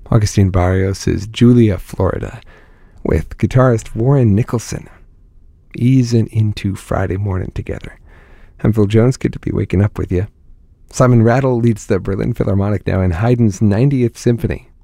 Augustine Barrios' Julia, Florida, with guitarist Warren Nicholson, easing into Friday morning together. I'm Phil Jones, good to be waking up with you. Simon Rattle leads the Berlin Philharmonic now in Haydn's 90th Symphony.